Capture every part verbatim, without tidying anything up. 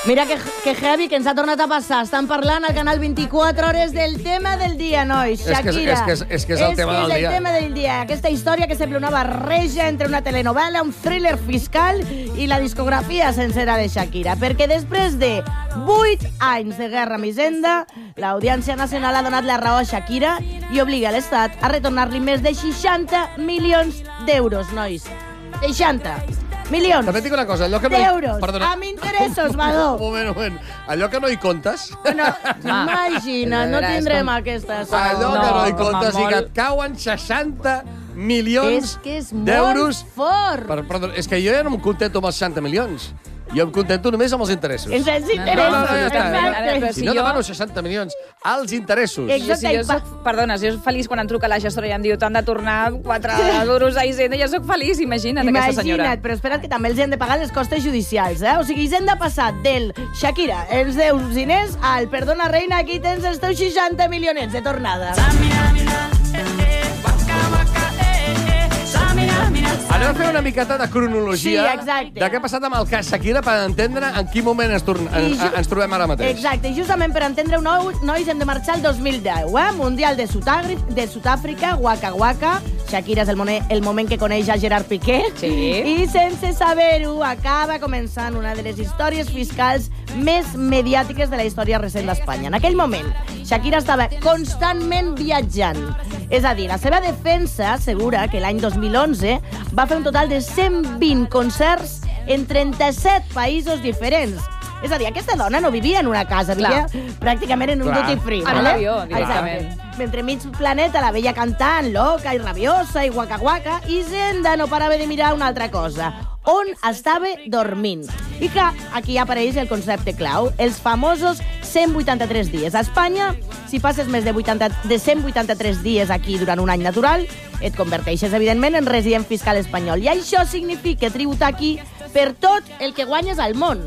Mira que, que heavy, que ens ha tornat a passar. Estan parlant al canal vint-i-quatre hores del tema del dia, nois. Shakira. És que és, és, que és, és, que és el és tema que del és dia. el tema del dia. Aquesta història que sembla una barreja entre una telenovela, un thriller fiscal i la discografia sencera de Shakira. Perquè després de vuit anys de guerra amb Hisenda, l'Audiència Nacional ha donat la raó a Shakira i obliga l'Estat a retornar-li més de seixanta milions d'euros, nois. seixanta milions També et dic una cosa, allò que no hi... d'euros, Perdona. amb interessos, Badó. Un moment, un moment. Allò que no hi comptes... Bueno, imagina, no tindrem aquesta sort. Allò que no hi com a comptes i que molt. et cauen seixanta milions És que és d'euros. molt fort. Per, perdó, és que jo ja no em contento amb els seixanta milions. Jo em contento només amb els interessos. Ens els No, interessos, no, no, ja està. exacte. Si no demano seixanta milions, als interessos. Exacte. Si jo soc, perdona, si jo soc feliç quan em truca la gestora i em diu t'han de tornar quatre duros a Hisenda, jo soc feliç, imagina't, aquesta senyora. Imagina't, però espera't que també els hem de pagar les costes judicials, eh? O sigui, Hisenda ha passat del Shakira, els deus diners, al perdona, reina, aquí tens els teus seixanta milionets de tornada. Anem a fer una miqueta de cronologia Sí, exacte. de què ha passat amb el cas Shakira per entendre en quin moment ens, torn... en, I ju- ens trobem ara mateix. Exacte, i justament per entendre-ho, nou, nois, hem de marxar al dos mil deu, eh? Mundial de Sud-Àfrica, de Sud-Àfrica, Waka Waka. Shakira és el, moner, el moment que coneix a Gerard Piqué. Sí. I sense saber-ho, acaba començant una de les històries fiscals més mediàtiques de la història recent d'Espanya. En aquell moment, Shakira estava constantment viatjant. És a dir, la seva defensa assegura que l'any dos mil onze va fer un total de cent vint concerts en trenta-set països diferents. És a dir, aquesta dona no vivia en una casa, vivia pràcticament en un Clar. duty free. En un vale? avió, directament. Exacte. Mentre mig planeta la veia cantant, loca i rabiosa i guaca guaca, Hisenda no parava de mirar una altra cosa. On estava dormint. I clar, aquí apareix el concepte clau, els famosos cent vuitanta-tres dies. A Espanya, si passes més de, vuitanta, de cent vuitanta-tres dies aquí durant un any natural, et converteixes, evidentment, en resident fiscal espanyol. I això significa tributar aquí per tot el que guanyes al món.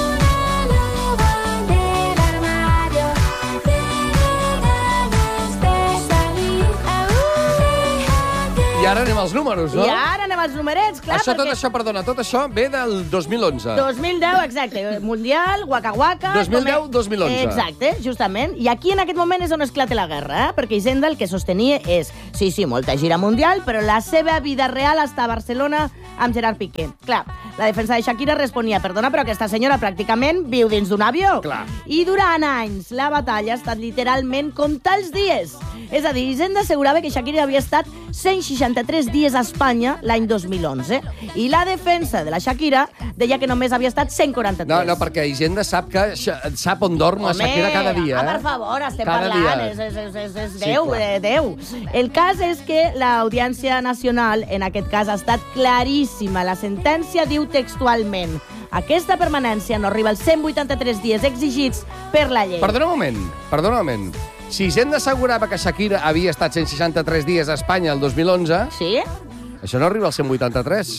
I ara anem als números, no? I ara anem als numerets, clar, Això, tot perquè... això, perdona, tot això ve del dos mil onze. dos mil deu, exacte. Mundial, Waka Waka... dos mil deu dos mil onze. Exacte, justament. I aquí, en aquest moment, és on esclata la guerra, eh? Perquè Hisenda el que sostenia és, sí, sí, molta gira mundial, però la seva vida real està a Barcelona amb Gerard Piqué. Clar, la defensa de Shakira responia, perdona, però aquesta senyora pràcticament viu dins d'un avió. Clar. I durant anys, la batalla ha estat literalment comptar els dies. És a dir, Hisenda assegurava que Shakira havia estat cent seixanta-tres dies a Espanya l'any dos mil onze. I la defensa de la Shakira deia que només havia estat cent quaranta-tres. No, no, perquè Hisenda sap que sap on dorm la Shakira cada dia. Home, eh? per favor, estem Cada parlant, dia. és, és, és, és, és Sí, Déu, clar. eh, Déu. El cas és que l'Audiència Nacional, en aquest cas, ha estat claríssima. La sentència diu textualment: aquesta permanència no arriba als cent vuitanta-tres dies exigits per la llei. Perdona un moment, perdona un moment. Si Hisenda assegurava que Shakira havia estat cent seixanta-tres dies a Espanya el dos mil onze, Sí? això no arriba als cent vuitanta-tres.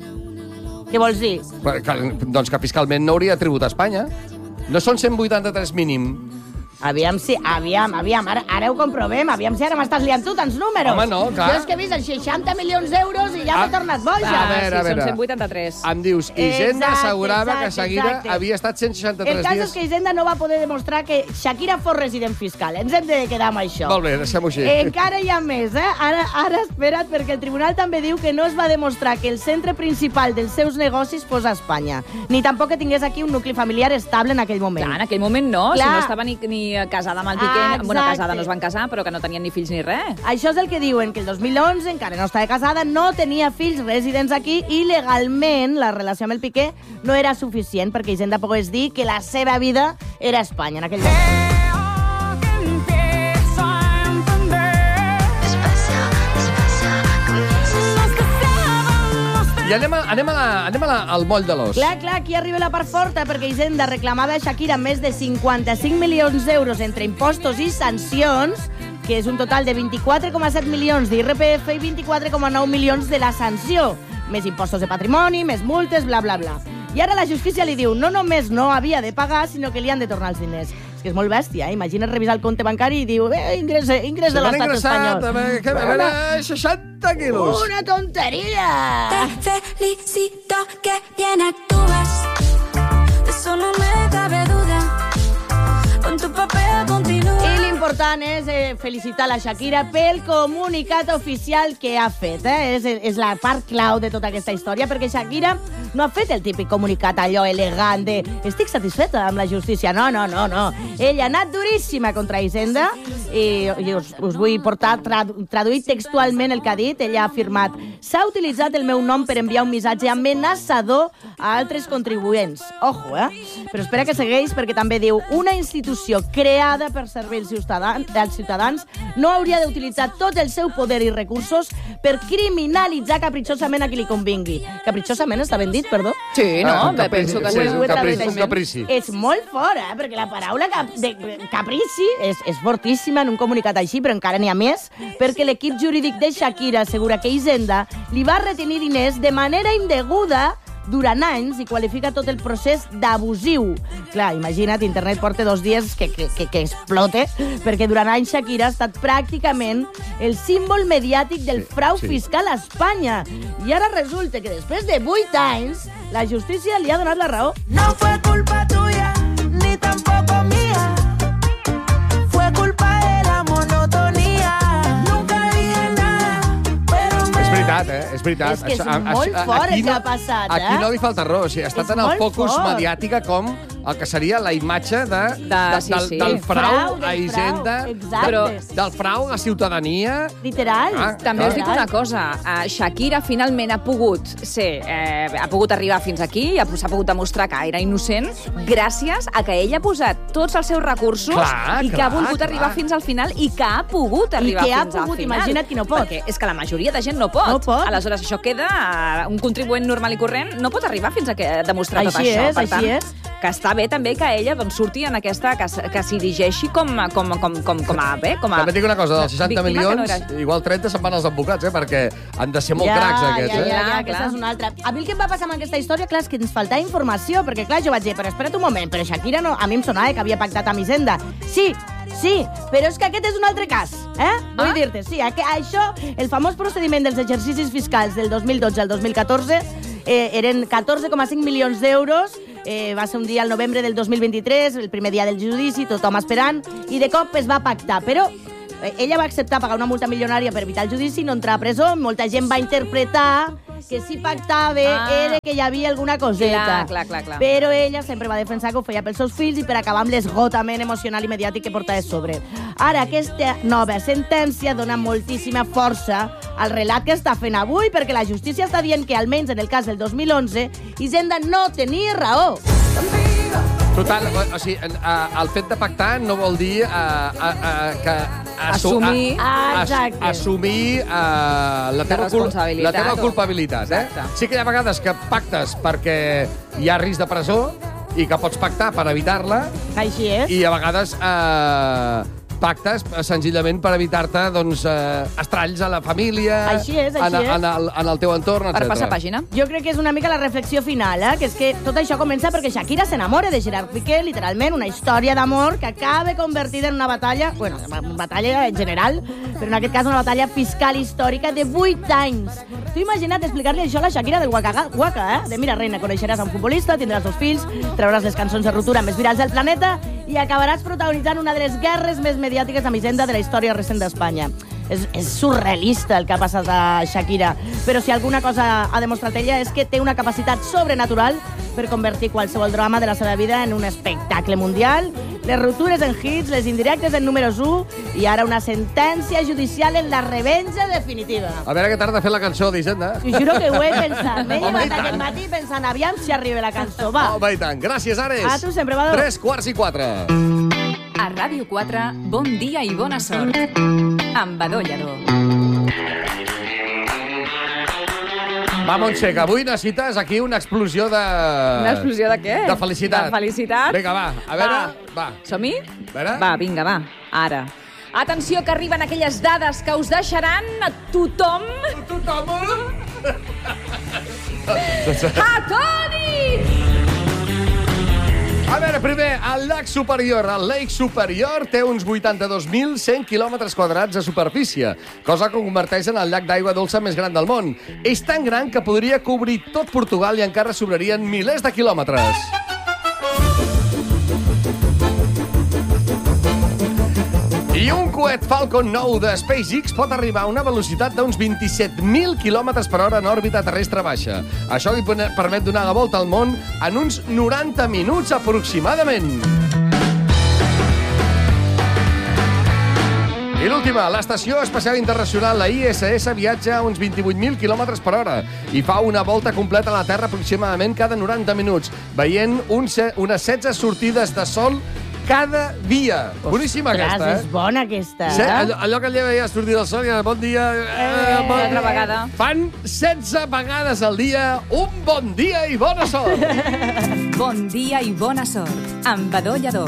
Què vols dir? Que, doncs que fiscalment no hauria de tributar a Espanya. No són cent vuitanta-tres mínim. Aviam si... Aviam, aviam, ara, ara ho comprovem. Aviam si ara m'estàs liant tu tants números. Home, no, clar. Jo és que he vist els seixanta milions d'euros i ja Ah, m'he tornat boja. a veure, a Sí, veure. són cent vuitanta-tres. Em dius, Hisenda Exacte, assegurava que exacte, Shakira exacte. havia estat cent El seixanta-tres cas dies. és que Hisenda no va poder demostrar que Shakira fos resident fiscal. Ens hem de quedar amb això. Molt bé, deixem-ho així. Encara hi ha més, eh? Ara, ara espera't, perquè el tribunal també diu que no es va demostrar que el centre principal dels seus negocis fos a Espanya, ni tampoc que tingués aquí un nucli familiar estable en aquell moment. Clar, en aquell moment no, Clar. si no estava ni, ni casada amb el Piqué, Ah, bueno, exacte. casada no es van casar, però que no tenien ni fills ni res. Això és el que diuen, que el dos mil onze encara no estava casada, no tenia fills residents aquí i legalment la relació amb el Piqué no era suficient perquè Hisenda pogués dir que la seva vida era a Espanya en aquell moment. I anem, a, anem, a la, anem a la, al moll de l'os. Clar, clar, aquí arriba la part forta, perquè Hisenda reclamava a Shakira més de cinquanta-cinc milions d'euros entre impostos i sancions, que és un total de vint-i-quatre coma set milions d'I R P F i vint-i-quatre coma nou milions de la sanció, més impostos de patrimoni, més multes, bla, bla, bla. I ara la justícia li diu, no només no havia de pagar, sinó que li han de tornar els diners. És que és molt bèstia, eh? Imagina't revisar el compte bancari i diu, eh, ingrés, ingrés de l'estat espanyol. A veure, que, a veure, seixanta quilos. Una tonteria! Te felicito que bien actúas. De eso no me cabe important és eh, felicitar la Shakira pel comunicat oficial que ha fet. Eh? És, és la part clau de tota aquesta història, perquè Shakira no ha fet el típic comunicat allò elegant de estic satisfeta amb la justícia. No, no, no, no. Ella ha anat duríssima contra Hisenda i, i us, us vull portar tradu traduït textualment el que ha dit. Ella ha afirmat: s'ha utilitzat el meu nom per enviar un missatge amenaçador a altres contribuents. Ojo, eh? Però espera que segueix, perquè també diu: una institució creada per servir els ciutadans, els ciutadans no hauria d'utilitzar tot el seu poder i recursos per criminalitzar capritxosament a qui li convingui. Capritxosament està ben dit, perdó? Sí, no, Ah, un bé, caprici, penso que sí, sí. és un caprici, un caprici. És molt fort, eh? Perquè la paraula cap de caprici és, és fortíssima en un comunicat així, però encara n'hi ha més, perquè l'equip jurídic de Shakira assegura que Hisenda li va retenir diners de manera indeguda durant anys i qualifica tot el procés d'abusiu. Clar, imagina't, internet porta dos dies que, que, que, que explote, perquè durant anys Shakira ha estat pràcticament el símbol mediàtic del frau sí. fiscal a Espanya. I ara resulta que després de vuit anys la justícia li ha donat la raó. No fue culpa tuya, ni tampoco mía. Fue culpa de la monotonía. Nunca dije nada, pero me... És veritat, eh? És veritat. És que és Això- a- molt a- fort aquí el que no- ha passat, eh? Aquí no li falta raó. O sigui, ha estat És en el molt focus fort. mediàtica com el que seria la imatge de, De- de, sí, del, sí. del frau Frau, del a Hisenda, frau, exacte. però del frau a la ciutadania. Literal. Ah, També us clar. dic una cosa, uh, Shakira finalment ha pogut ser, eh, ha pogut arribar fins aquí, i ha- s'ha pogut demostrar que era innocent gràcies a que ella ha posat tots els seus recursos Clar, i que clar, ha volgut clar. arribar fins al final i que ha pogut arribar que ha fins al pogut, final. imagina't qui no pot. Perquè és que la majoria de gent no pot. No pot. Aleshores, això queda... eh, Un contribuent normal i corrent no pot arribar fins a que, a demostrar tot Així això. és, per així tant, és. que està bé també que ella doncs, surti en aquesta... que, s- que s'hi dirigeixi com, com, com, com, com a... Bé, com a També et dic una cosa, dels seixanta víctima que no milions, era- igual trenta se'n van als advocats, eh? Perquè han de ser molt cracs, aquests, ja, eh? ja, ja, Clar, aquesta clar. és una altra. A mi el que em va passar amb aquesta història, clar, és que ens faltava informació, perquè clar, jo vaig dir, però espera't un moment, però Shakira no, a mi em sonava que havia pactat amb Hisenda. Sí, sí, però és que aquest és un altre cas, eh? Vull Ah. dir-te, sí, aqu- això, el famós procediment dels exercicis fiscals del dos mil dotze al dos mil catorze, eh, eren catorze coma cinc milions d'euros, eh, va ser un dia al novembre del dos mil vint-i-tres, el primer dia del judici, tothom esperant, i de cop es va pactar, però eh, ella va acceptar pagar una multa milionària per evitar el judici i no entrar a presó. Molta gent va interpretar que si pactava Ah. era que hi havia alguna coseta. Clar, clar, clar, clar. Però ella sempre va defensar que ho feia pels seus fills i per acabar amb l'esgotament emocional i mediàtic que portava a sobre. Ara, aquesta nova sentència dona moltíssima força al relat que està fent avui, perquè la justícia està dient que, almenys en el cas del dos mil onze, Hisenda no tenia raó. Total, o, o sigui, en- a- el fet de pactar no vol dir a, a, a, que... assu- Assumir. a- as- Exacte. assumir uh, la, teva cul- responsabilitat la teva o- culpabilitat. Eh? Exacte. Sí que hi ha vegades que pactes perquè hi ha risc de presó i que pots pactar per evitar-la, Així és. i a vegades eh, pactes eh, senzillament per evitar-te doncs, eh, estralls a la família, Així és, així en, és. En, el, en el teu entorn, Per etcètera. passar pàgina. Jo crec que és una mica la reflexió final, eh? que és que tot això comença perquè Shakira s'enamora de Gerard Piqué, literalment, una història d'amor que acaba convertida en una batalla, bueno, una batalla en general, però en aquest cas una batalla fiscal històrica de vuit anys. Tu imagina't explicar-li això a la Shakira del Waka Waka, eh? De mira, reina, coneixeràs un futbolista, tindràs dos fills, trauràs les cançons de ruptura més virals del planeta i acabaràs protagonitzant una de les guerres més mediàtiques amb Hisenda de la història recent d'Espanya. És, és surrealista el que ha passat a Shakira, però si alguna cosa ha demostrat ella és que té una capacitat sobrenatural per convertir qualsevol drama de la seva vida en un espectacle mundial, les ruptures en hits, les indirectes en números u i ara una sentència judicial en la revenja definitiva. A veure què tarda fer la cançó d'Hisenda. T'ho juro que ho he pensat. M'he Home, i llevat aquest tant. matí pensant aviam si arriba la cançó. Va. Home, i tant. Gràcies, Ares. A tu sempre, Badó. Tres quarts i quatre. A Ràdio quatre, bon dia i bona sort. Amb Badó Lladó. Va, Montse, que avui necessites aquí una explosió de... Una explosió de què? De felicitat. De felicitat. Vinga, va. A veure, va. Som-hi? A veure. Va, vinga, va. Ara. Atenció, que arriben aquelles dades que us deixaran a tothom Tothom! atònit! A veure, primer, el llac superior, el Lake Superior, té uns vuitanta-dos mil cent quilòmetres quadrats de superfície, cosa que ho converteix en el llac d'aigua dolça més gran del món. És tan gran que podria cobrir tot Portugal i encara sobrarien milers de quilòmetres. I un coet Falcon nou de SpaceX pot arribar a una velocitat d'uns vint-i-set mil quilòmetres per hora en òrbita terrestre baixa. Això li permet donar la volta al món en uns noranta minuts aproximadament. I l'última, l'Estació Espacial Internacional, la I S S, viatja a uns vint-i-vuit mil quilòmetres per hora i fa una volta completa a la Terra aproximadament cada noranta minuts, veient un, unes setze sortides de sol cada dia. Boníssima aquesta, eh? És bona aquesta, Se, eh? allò, allò que ella veia sortir del sol i ara, bon dia... Eh, bon... altra vegada. Fan setze vegades al dia un bon dia i bona sort. Bon dia i bona sort. Amb Badó Lladó.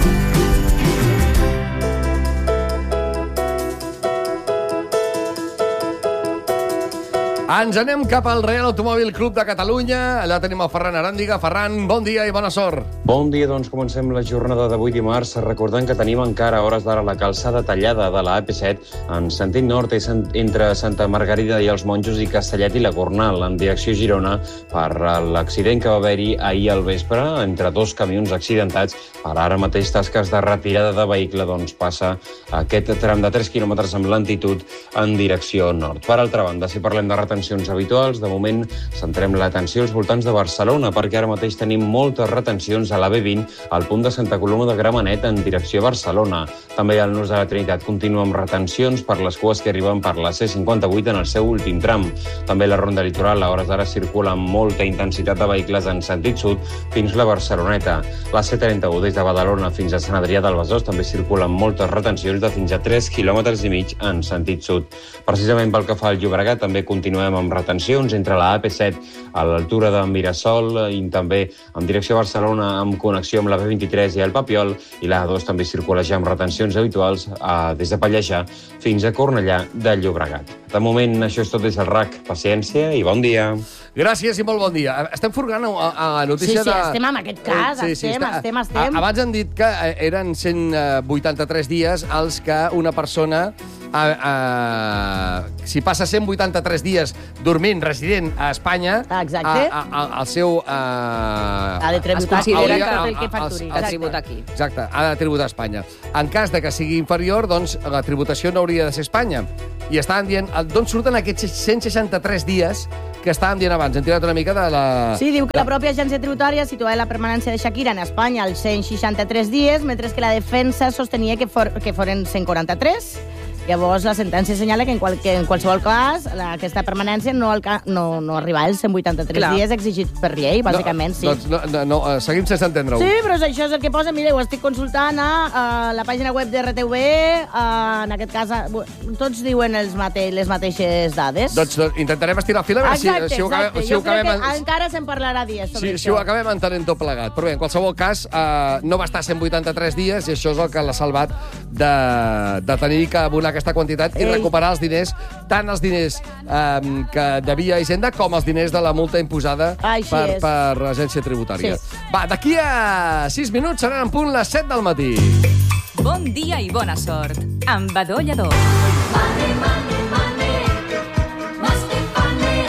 Ens anem cap al Real Automòbil Club de Catalunya. Allà tenim el Ferran Aràndiga. Ferran, bon dia i bona sort. Bon dia, doncs comencem la jornada d'avui dimarts recordant que tenim encara a hores d'ara la calçada tallada de la A P set en sentit nord entre Santa Margarida i els Monjos i Castellet i la Gornal en direcció Girona per l'accident que va haver-hi ahir al vespre entre dos camions accidentats. Per ara mateix tasques de retirada de vehicle doncs passa aquest tram de tres quilòmetres amb lentitud en direcció nord. Per altra banda, si parlem de retencions habituals, de moment centrem l'atenció als voltants de Barcelona perquè ara mateix tenim moltes retencions a la B vint al punt de Santa Coloma de Gramenet en direcció a Barcelona. També al Nus de la Trinitat continua amb retencions per les cues que arriben per la C cinquanta-vuit en el seu últim tram. També la Ronda Litoral a hores d'ara circula amb molta intensitat de vehicles en sentit sud fins la Barceloneta. La C trenta-u des de Badalona fins a Sant Adrià del Besòs també circula amb moltes retencions de fins a tres quilòmetres i mig en sentit sud. Precisament pel que fa al Llobregat també continuem amb retencions entre la A P set a l'altura de Mirasol i també en direcció a Barcelona amb connexió amb la B vint-i-tres i el Papiol, i la A dos també circula ja amb retencions habituals a, des de Pallejà fins a Cornellà de Llobregat. De moment, això és tot des del R A C. Paciència i bon dia. Gràcies i molt bon dia. Estem furgant a, a la notícia sí, sí, de... estem en aquest cas, sí, sí, estem, està... estem, estem. Abans han dit que eren cent vuitanta-tres dies els que una persona, a, a, si passa cent vuitanta-tres dies dormint, resident a Espanya, exacte, a, a, a, el seu... A, ha de tributar, es considera que el que facturi. Ha de tributar aquí. Exacte, ha de tributar a Espanya. En cas de que sigui inferior, doncs la tributació no hauria de ser Espanya. I estaven dient, d'on surten aquests cent seixanta-tres dies que estàvem dient abans? Hem tirat una mica de la... Sí, diu que la pròpia agència tributària situava la permanència de Shakira en Espanya als cent seixanta-tres dies, mentre que la defensa sostenia que, for, que foren cent quaranta-tres. Llavors, la sentència assenyala que en, qual, que en qualsevol cas la, aquesta permanència no, alca, no, no arriba als cent vuitanta-tres Clar. dies exigits per llei, bàsicament, no, sí. Doncs no, no, no, seguim sense entendre-ho. Sí, però això és el que posa. Mira, ho estic consultant a, a la pàgina web de R T V, a, en aquest cas, a, tots diuen els mate, les mateixes dades. Doncs, doncs intentarem estirar el fil a veure exacte, si, si ho acabem... Exacte, si jo ho acabem crec que en... encara se'n parlarà dies sobre si, això. Si ho acabem entenent tot plegat. Però bé, en qualsevol cas, eh, no va estar cent vuitanta-tres dies i això és el que l'ha salvat de, de tenir que abonar aquesta quantitat i recuperar els diners, tant els diners eh, que devia Hisenda com els diners de la multa imposada per, per l'agència tributària. Sí. Va, d'aquí a sis minuts seran en punt les set del matí. Bon dia i bona sort. Amb Badó Lladó. Money, money, money. Must be funny.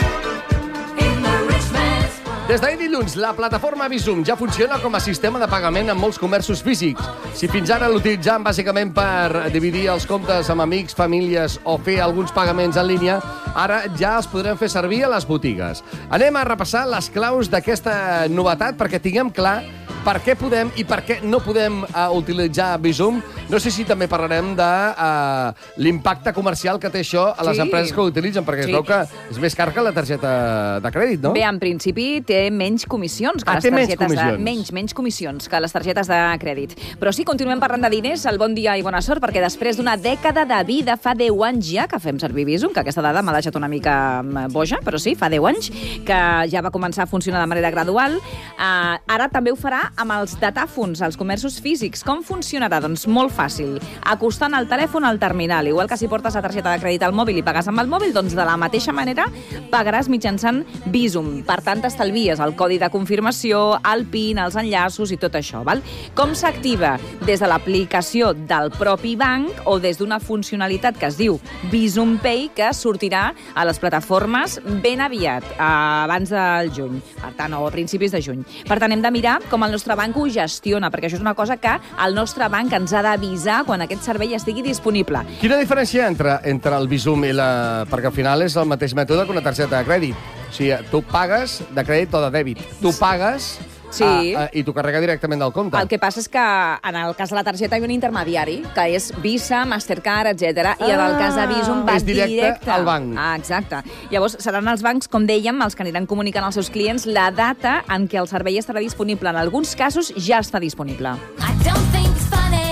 In the rich man's world. Des d'ahir dilluns, la plataforma Bizum ja funciona com a sistema de pagament en molts comerços físics. Si fins ara l'utilitzaven bàsicament per dividir els comptes amb amics, famílies o fer alguns pagaments en línia, ara ja els podrem fer servir a les botigues. Anem a repassar les claus d'aquesta novetat perquè tinguem clar per què podem i per què no podem uh, utilitzar Bizum. No sé si també parlarem de uh, l'impacte comercial que té això a les sí. empreses que ho utilitzen, perquè sí. es veu que és més car que la targeta de crèdit, no? Bé, en principi té menys comissions que ah, les targetes menys comissions. de... Menys, menys comissions que les targetes de crèdit. Però sí, continuem parlant de diners, el bon dia i bona sort, perquè després d'una dècada de vida, fa deu anys ja que fem servir Bizum, que aquesta dada m'ha deixat una mica boja, però sí, fa deu anys, que ja va començar a funcionar de manera gradual. Uh, ara també ho farà amb els datàfons, als comerços físics. Com funcionarà? Doncs molt fàcil. Acostant el telèfon al terminal. Igual que si portes la targeta de crèdit al mòbil i pagues amb el mòbil, doncs de la mateixa manera pagaràs mitjançant Bizum. Per tant, t'estalvies el codi de confirmació, el PIN, els enllaços i tot això. Val? Com s'activa? Des de l'aplicació del propi banc o des d'una funcionalitat que es diu Bizum Pay, que sortirà a les plataformes ben aviat, abans del juny. Per tant, o a principis de juny. Per tant, hem de mirar com el nostre nostre banc ho gestiona, perquè això és una cosa que el nostre banc ens ha d'avisar quan aquest servei estigui disponible. Quina diferència hi ha entre, entre el Bizum i la... Perquè al final és el mateix mètode que una targeta de crèdit. O sigui, tu pagues de crèdit o de dèbit. Tu pagues... Sí. A, a, I t'ho carrega directament del compte. El que passa és que en el cas de la targeta hi ha un intermediari, que és Visa, Mastercard, etcètera. I en el cas de Bizum va És directe directe al banc. Ah, exacte. Llavors seran els bancs, com dèiem, els que aniran comunicant als seus clients la data en què el servei estarà disponible. En alguns casos ja està disponible. I don't think it's funny.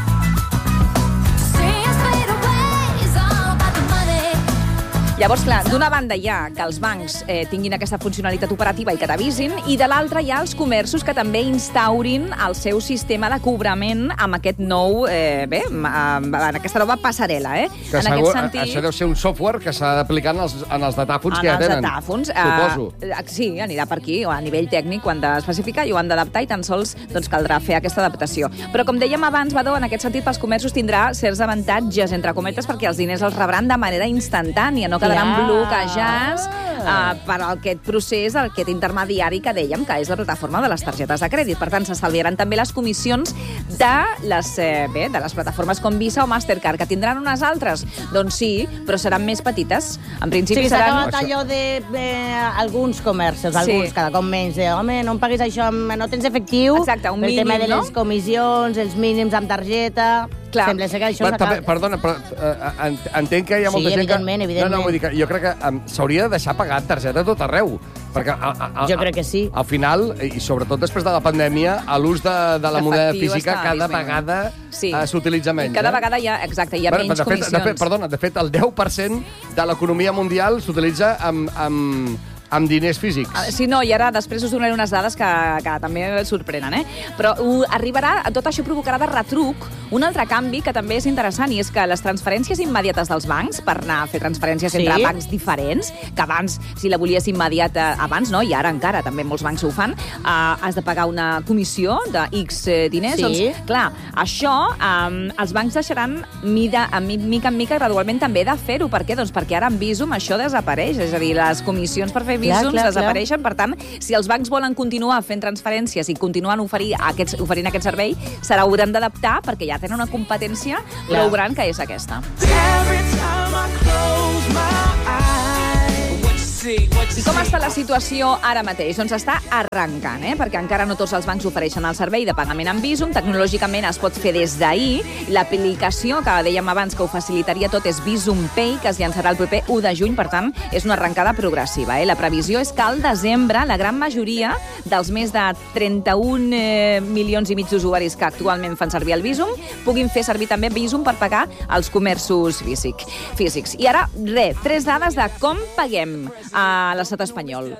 Llavors, clar, d'una banda hi ha que els bancs eh, tinguin aquesta funcionalitat operativa i que t'avisin, i de l'altra hi ha els comerços que també instaurin el seu sistema de cobrament amb aquest nou, eh, bé, amb aquesta nova passarel·la, eh? Que en segur, aquest sentit... això deu ser un software que s'ha d'aplicar en, els, en els datàfons en que ja els tenen. datàfons, Suposo. Eh, sí, anirà per aquí, o a nivell tècnic, ho han d'especificar i ho han d'adaptar, i tan sols doncs, caldrà fer aquesta adaptació. Però, com dèiem abans, Badó, en aquest sentit, pels comerços tindrà certs avantatges, entre cometes, perquè els diners els rebran de manera instantània, no quedaran Clar. bloquejats uh, per aquest procés, aquest intermediari que dèiem, que és la plataforma de les targetes de crèdit. Per tant, s'estalviaran també les comissions de les, eh, bé, de les plataformes com Visa o Mastercard, que tindran unes altres. Doncs sí, però seran més petites. En principi Sí, s'ha seran... acabat allò de eh, alguns comerços, alguns, Sí. cada cop menys, de, home, no em paguis això, amb- no tens efectiu. Exacte, un el mínim, tema de no? les comissions, els mínims amb targeta... Clar. Sembla ser que això Però, també, s'acaba... perdona, però uh, ent, entenc que hi ha Sí, molta gent que... evidentment, evidentment. No, no, vull dir que jo crec que um, s'hauria de deixar pagar targeta a tot arreu. Perquè a, a, a, Jo crec que sí. Al final, i sobretot després de la pandèmia, a l'ús de, de la moneda L'efectiu física està cada disminuint. vegada Sí. uh, s'utilitza menys. Cada eh? vegada hi ha, exacte, hi ha Bueno, menys de fet, comissions. de fet, perdona, de fet, el deu per cent de l'economia mundial s'utilitza amb, amb, amb diners físics. Ah, sí, no, i ara després us donaré unes dades que, que també sorprenen, eh? Però uh, arribarà, tot això provocarà de retruc un altre canvi que també és interessant, i és que les transferències immediates dels bancs, per anar a fer transferències Sí. entre bancs diferents, que abans, si la volies immediata, abans no, i ara encara, també molts bancs ho fan, uh, has de pagar una comissió de X eh, diners. Sí. Doncs, clar, això um, els bancs deixaran mida, a mi- mica en mica gradualment també de fer-ho. Per què? Doncs perquè ara amb Bizum això desapareix, és a dir, les comissions per fer Clar, Bizums clar, desapareixen. Per tant, si els bancs volen continuar fent transferències i continuen oferir aquests, oferint aquest servei, se l'hauran d'adaptar perquè ja tenen una competència Clar. prou gran que és aquesta. Every time I close my eyes. What you see, what you I com see. està la situació ara mateix? Doncs està arrencant, eh? Perquè encara no tots els bancs ofereixen el servei de pagament amb Bizum. Tecnològicament es pot fer des d'ahir. L'aplicació que dèiem abans que ho facilitaria tot és Bizum Pay, que es llançarà el proper u de juny. Per tant, és una arrencada progressiva. Eh? La previsió és que al desembre la gran majoria dels més de trenta-un eh, milions i mig d'usuaris que actualment fan servir el Bizum puguin fer servir també Bizum per pagar als comerços físic, físics. I ara, res, tres dades de com paguem a l'estat espanyol.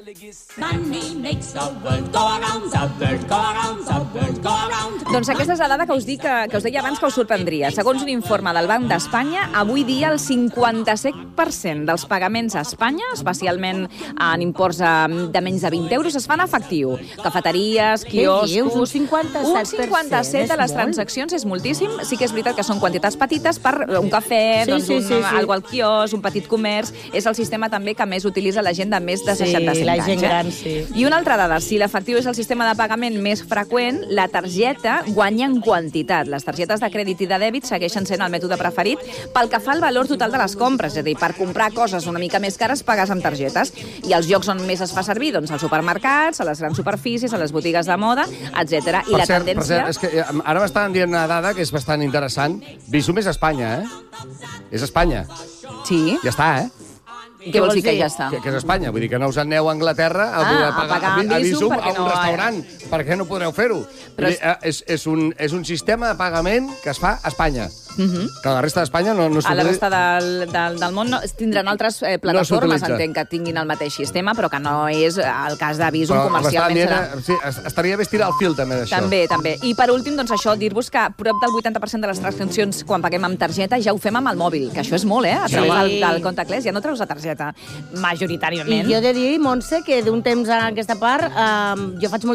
Money makes the world go around, the world go around, the world go around. Doncs aquesta és la dada que us, dic, que, que us deia abans que us sorprendria. Segons un informe del Banc d'Espanya, avui dia el cinquanta-set per cent dels pagaments a Espanya, especialment en imports eh, de menys de vint euros, es fan efectiu. Cafeteries, quioscos... dius? Un cinquanta-set per cent? Un cinquanta-set de És les molt. transaccions és moltíssim. Sí que és veritat que són quantitats petites per un cafè, Sí, doncs sí, un, sí, sí. algo al quiosc, un petit comerç. És el sistema també que més utilitza la gent de més de Sí, seixanta-cinc la anys. gent eh? gran, sí. I una altra dada, si l'efectiu és el sistema de pagament més freqüent, la targeta guanya en quantitat. Les targetes de crèdit i de dèbit segueixen sent el mètode preferit pel que fa al valor total de les compres. És a dir, per comprar coses una mica més cares pagues amb targetes. I els llocs on més es fa servir, doncs als supermercats, a les grans superfícies, a les botigues de moda, etcètera. I Per la cert, per tendència... cert, és que eh, ara m'estan dient una dada que és bastant interessant. Bizum és Espanya, eh? És Espanya. Sí. Ja està, eh? I què vols dir que dir? ja està? Que, que és Espanya. Vull dir que no us aneu a Anglaterra a, Ah, poder a pagar, pagar amb a, Bizum Bizum perquè a un no- restaurant. Per què no podreu fer-ho? Però Vull dir, eh, És, és, un, és un sistema de pagament que es fa a Espanya. Mhm. Que a la resta d'Espanya no, no A la s'utilitza. resta del, del, del món no, tindran altres eh, plataformes, s'utilitza. entenc, que tinguin el mateix sistema, però que no és el cas de Bizum Però comercialment. m'estan Serà. dient, eh, sí, es- estaria bé estirar el fil, també, d'això. També, també. I per últim, doncs això, dir-vos que prop del vuitanta per cent de les transaccions quan paguem amb targeta ja ho fem amb el mòbil, que això és molt, eh? A través Sí. del, del contactless, ja no treus la targeta, I majoritàriament. jo he de dir, Montse, que d'un temps a aquesta part eh, jo faig moltes compres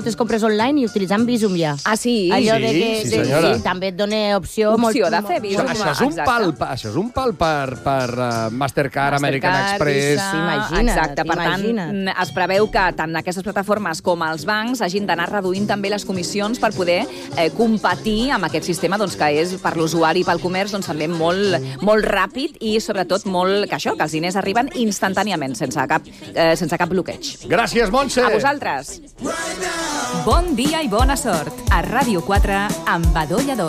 online i utilitzant Visum ja. Ah, sí? Allò de Sí, que sí, de- senyora. sí, també et dona opció... Opció molt, de fer Visum. Això és un Exacte. pal, pa- això és un pal per, per uh, Mastercard, American Mastercard, Express... Visa, Imagina't, Exacte, per tant, imagina't. es preveu que tant aquestes plataformes com els bancs hagin d'anar reduint també les comissions per poder eh, competir amb aquest sistema doncs, que és per l'usuari i pel comerç doncs, també molt, molt ràpid i sobretot molt que això, que els diners arriben instantàniament, sense cap, eh, sense cap bloqueig. Gràcies, Montse! A vosaltres. Bon dia i bona sort. A Ràdio quatre, amb Badó Lledó.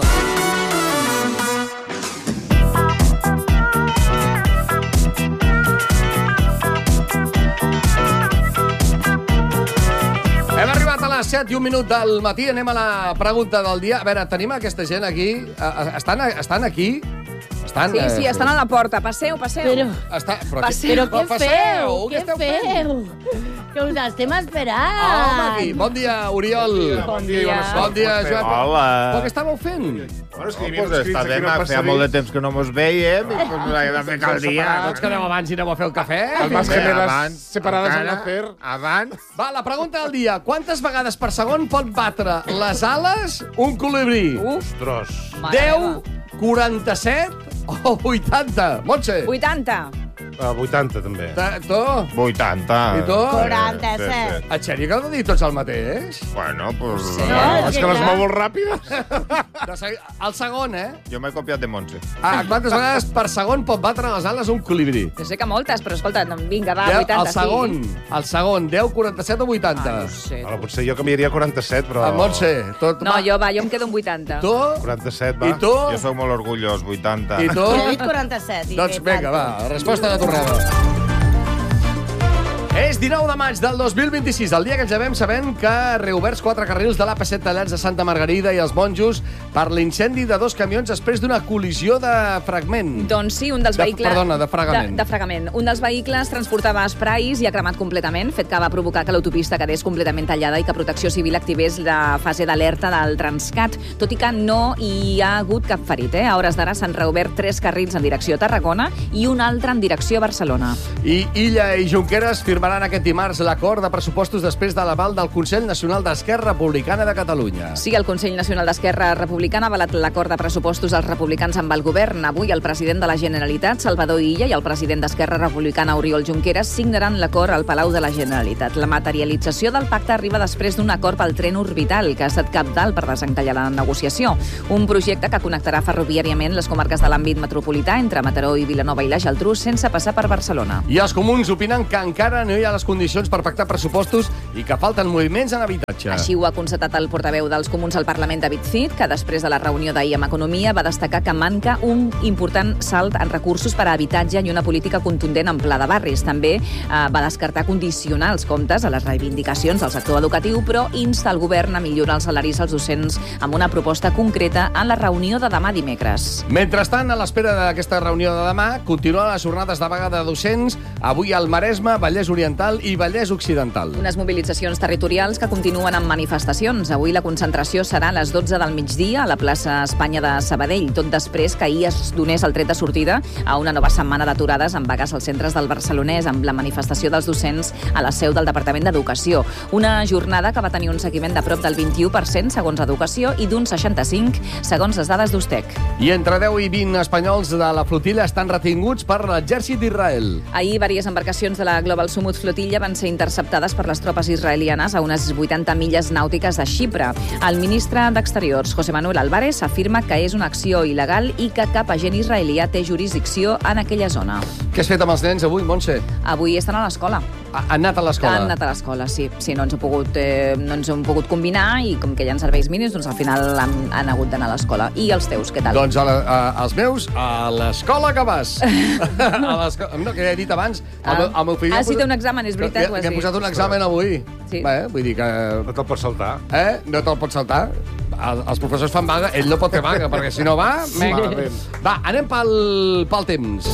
Hem arribat a les set i un minut del matí. Anem a la pregunta del dia. A veure, tenim aquesta gent aquí. Eh, Estan, estan aquí? Estan, Sí, sí, eh, estan a la porta. Passeu, passeu. Però, Està, però, Passeu. però què passeu, feu? què Què esteu fent? feu? Que us estem esperant. Home, aquí. Bon dia, Oriol. Bon dia. Bon dia, Joan. Hola. Però què estàveu fent? Bueno, és que pues estàvem, feia molt de temps que no mos veiem i pues nos haguem de fer cal dia. Doncs quedeu abans i aneu a fer el cafè. Además, Bé, gemelas abans, separadas en encara, hacer. Abans, Va, la pregunta del dia. Quantes vegades per segon pot batre les ales un colibrí? ostres. Mare deu, meva. quaranta-set o vuitanta? Montse. vuitanta. Uh, vuitanta, també. Ta- Tu? vuitanta. I tu? quaranta-set. En sèrio que heu de dir tots el mateix? Bueno, pues... No, És és que que les clar. mou molt ràpides. De seg- El segon, eh? Jo m'he copiat de Montse. Ah, quantes vegades per segon pot batre les ales un colibrí? Jo sé que moltes, però escolta, no, vinga, va, Deu- vuitanta, el segon, el segon, deu, quaranta-set o vuitanta? Ah, no sé. Bueno, potser jo canviaria quaranta-set, però... Ah, Montse, tot... No, jo, va, jo em quedo amb vuitanta. Tu? quaranta-set, va. I tu? Jo sóc molt orgullós, vuitanta. I tu? Jo he dit quaranta-set. i Doncs vinga, va, tanto. resposta de tornada. És dinou de maig del dos mil vint-i-sis, el dia que ens llevem sabent que reoberts quatre carrils de l'A P set tallats a Santa Margarida i els Monjos per l'incendi de dos camions després d'una col·lisió de fragment. Doncs sí, un dels De- vehicles... perdona, de fragament. De, de fragament. Un dels vehicles transportava esprais i ha cremat completament, fet que va provocar que l'autopista quedés completament tallada i que Protecció Civil activés la fase d'alerta del Transcat, tot i que no hi ha hagut cap ferit. Eh? A hores d'ara s'han reobert tres carrils en direcció a Tarragona i un altre en direcció a Barcelona. I Illa i Junqueras firmaran aquest dimarts l'acord de pressupostos després de l'aval del Consell Nacional d'Esquerra Republicana de Catalunya. Sí, el Consell Nacional d'Esquerra Republicana ha avalat l'acord de pressupostos dels republicans amb el govern. Avui el president de la Generalitat, Salvador Illa, i el president d'Esquerra Republicana, Oriol Junqueras, signaran l'acord al Palau de la Generalitat. La materialització del pacte arriba després d'un acord pel tren orbital, que ha estat cabdal per desencallar la negociació. Un projecte que connectarà ferroviàriament les comarques de l'àmbit metropolità entre Mataró i Vilanova i la Geltrú sense passar per Barcelona. I els comuns opinen que encara no hi ha les condicions per pactar pressupostos i que falten moviments en habitatge. Així ho ha constatat el portaveu dels comuns al Parlament, David Cid, que després de la reunió d'ahir amb Economia va destacar que manca un important salt en recursos per a habitatge i una política contundent en pla de barris. També eh, va descartar condicionar els comptes a les reivindicacions del sector educatiu, però insta el govern a millorar els salaris als docents amb una proposta concreta en la reunió de demà dimecres. Mentrestant, a l'espera d'aquesta reunió de demà, continuen les jornades de vaga de docents, avui al Maresme, Vallès Oriental i Vallès Occidental. Unes mobilitzacions territorials que continuen amb manifestacions. Avui la concentració serà a les dotze del migdia a la plaça Espanya de Sabadell, tot després que ahir es donés el tret de sortida a una nova setmana d'aturades amb vagues als centres del Barcelonès, amb la manifestació dels docents a la seu del Departament d'Educació. Una jornada que va tenir un seguiment de prop del vint-i-u per cent segons Educació i d'un seixanta-cinc segons les dades d'Ustec. I entre deu i vint espanyols de la flotilla estan retinguts per l'exèrcit d'Israel. Ahir, diverses embarcacions de la Global Sumut Flotilla van ser interceptades per les tropes israelianes a unes vuitanta milles nàutiques de Xipre. El ministre d'Exteriors, José Manuel Álvarez, afirma que és una acció il·legal i que cap agent israelià té jurisdicció en aquella zona. Què has fet amb els nens avui, Montse? Avui estan a l'escola. Ha, han anat a l'escola? Han anat a l'escola, sí. Sí, no ens hem pogut, eh, no ens hem pogut combinar i com que hi ha serveis mínims, doncs al final han, han hagut d'anar a l'escola. I els teus, què tal? Doncs a la, a, els meus, a l'escola que vas. a l'escola... No, que he dit abans. El, Ah. meu, el meu fill... Ah, ha sí, posat- té un examen, és veritat, Que, ho has que hem dit. posat un examen avui. Sí. Bé, vull dir que... No te'l pots saltar. Eh? No te'l pots saltar. El, els professors fan vaga, ell no pot fer vaga, perquè si no va... Malament. Va, anem pel, pel temps.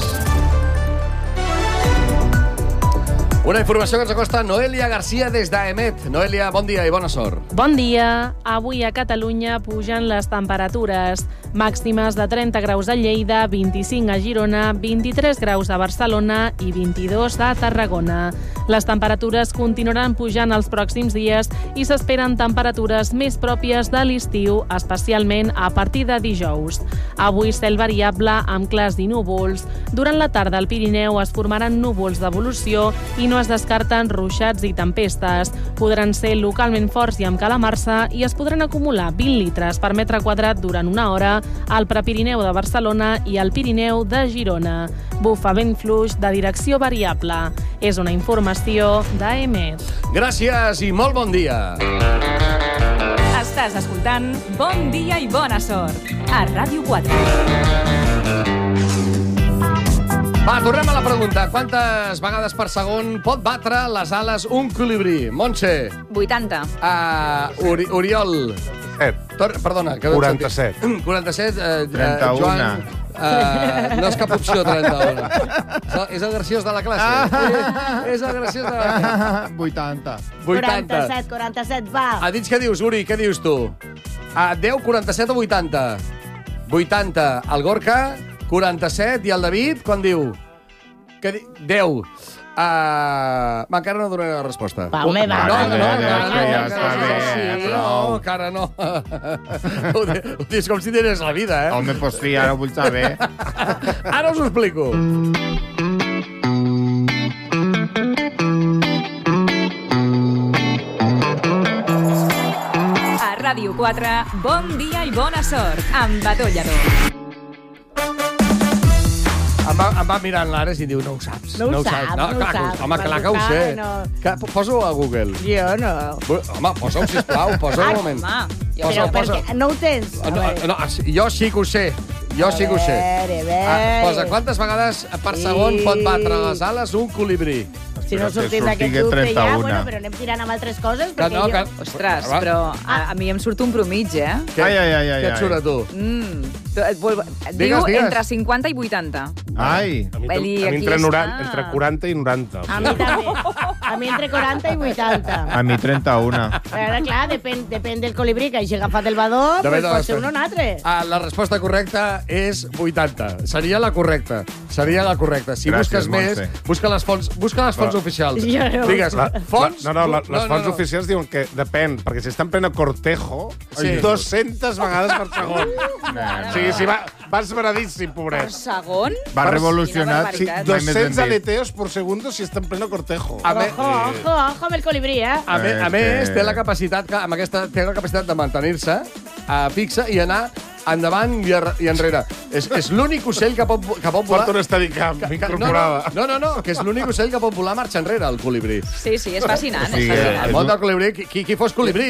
Una informació que ens acosta Noelia Garcia des d'Emet. Noelia, bon dia i bona sort. Bon dia. Avui a Catalunya pugen les temperatures. Màximes de trenta graus a Lleida, vint-i-cinc a Girona, vint-i-tres graus a Barcelona i vint-i-dos a Tarragona. Les temperatures continuaran pujant els pròxims dies i s'esperen temperatures més pròpies de l'estiu, especialment a partir de dijous. Avui cel variable amb clars i núvols. Durant la tarda al Pirineu es formaran núvols d'evolució i no es descarten ruixats i tempestes. Podran ser localment forts i amb calamarsa i es podran acumular vint litres per metre quadrat durant una hora al Prepirineu de Barcelona i al Pirineu de Girona. Bufa vent fluix de direcció variable. És una informació d'A M E T. Gràcies i molt bon dia. Estàs escoltant Bon dia i bona sort a Ràdio quatre. Va, tornem a la pregunta. Quantes vegades per segon pot batre les ales un colibrí? Montse. vuitanta. Uh, Uri Oriol. Tor Perdona. Que quaranta-set. quaranta-set. Uh, trenta-una. Joan, uh, no és cap opció, trenta-una. És el graciós de la classe. Ah. És el graciós de la classe. vuitanta. vuitanta. quaranta-set, quaranta-set, va. A dins què dius, Uri? Què dius tu? A deu, quaranta-set o vuitanta? vuitanta. El Gorka, quaranta-set. I el David, quan diu? Què di deu. Uh, va, encara no donaré la resposta. Va, home, va. No, no, no, ja, no, ja, no, ja no, està no, bé, sí, prou. no, encara no. Ho di- ho dius com si tenies la vida, eh? Home, pues sí, ara ho vull saber. Ara us ho explico. A Ràdio quatre, bon dia i bona sort amb Badó Lladó. Em va, em va mirant l'Ares i diu, no ho saps. No ho saps, no ho clar, saps. Home, Per clar que ho tocar, sé. no. Que, posa-ho a Google. Jo no. Home, posa-ho, sisplau, posa-ho un moment. Home, jo Posa, Però posa. perquè no ho tens. A No, veure. no, jo sí que ho sé. Jo sí que ho sé. A veure, a veure. Ah, posa, quantes vegades per segon Sí. pot batre les ales un colibrí? Si no Però que sortim d'aquest sortigui dubte ja, trenta-una. bueno, però anem tirant amb altres coses. Que Perquè no, jo... que... Ostres, Va. però a, a mi em surt un promig, eh? Què, Ai, ai, ai, ai, què et ai. surt a tu? Mm. Tu- et vol- Digues, Diu digues. entre cinquanta i vuitanta. Ai. A mi, Vull dir, a mi aquí entre, està. noranta, entre quaranta i noranta. A mi també. A mi entre quaranta i vuitanta. A mi trenta-una. Ara, clar, depèn, depèn del colibrí que hagi agafat el badó, Depèn pues de pot les- ser un o un altre. Ah, la resposta correcta és vuitanta. Seria la correcta. Seria la correcta. Si Gràcies, busques més, Montse. busca les fonts, busca les fonts Va. oficials. Jo no. Digues, La, fonts... No, no, la, les no, fonts no. oficials diuen que depèn, perquè si està en plena cortejo, Sí. dues-centes vegades per segon. O sigui, si va, va esveradíssim, Per pobret. segon? Va Per- revolucionar. Sí, Sí, Mai més ben dos-cents dit. aleteos por segundo si està en pleno cortejo. A, me, Ojo, ojo, ojo amb el colibrí, eh? a, me, a Eh, més, que- té la capacitat, que, amb aquesta, té la capacitat de mantenir-se uh, fixa i anar endavant i, ar- i enrere. És, és l'únic ocell que pot, que pot volar... Porta un Steadicam que- que- incorporada. No, no, no, no, que és l'únic ocell que pot volar marxa enrere, el colibrí. Sí, sí, és fascinant. O sigui, és fascinant. El món del colibrí, qui, qui fos colibrí,